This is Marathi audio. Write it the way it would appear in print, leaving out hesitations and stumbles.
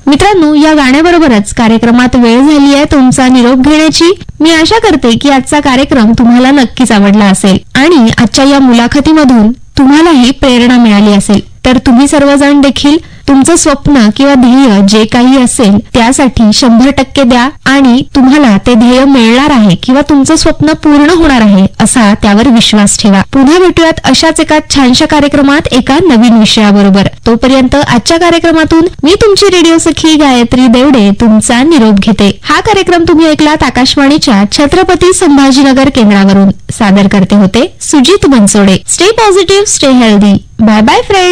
मित्रांनो, या गाण्याबरोबरच कार्यक्रमात वेळ झाली आहे तुमचा निरोप घेण्याची. मी आशा करते की आजचा कार्यक्रम तुम्हाला नक्कीच आवडला असेल आणि आजच्या या मुलाखतीमधून तुम्हालाही प्रेरणा मिळाली असेल. तर तुम्ही सर्वजण देखील तुमचं स्वप्न किंवा ध्येय जे काही असेल त्यासाठी 100% द्या आणि तुम्हाला ते ध्येय मिळणार आहे किंवा तुमचं स्वप्न पूर्ण होणार आहे असा त्यावर विश्वास ठेवा. पुन्हा भेटूयात अशाच एका छानशा कार्यक्रमात एका नवीन विषयाबरोबर. तोपर्यंत आजच्या कार्यक्रमातून मी तुमची रेडिओ सखी गायत्री देवडे तुमचा निरोप घेते. हा कार्यक्रम तुम्ही ऐकलात आकाशवाणीच्या छत्रपती संभाजीनगर केंद्रावरून. सादर करते होते Sujit Bansode. Stay positive, stay healthy. Bye bye friends.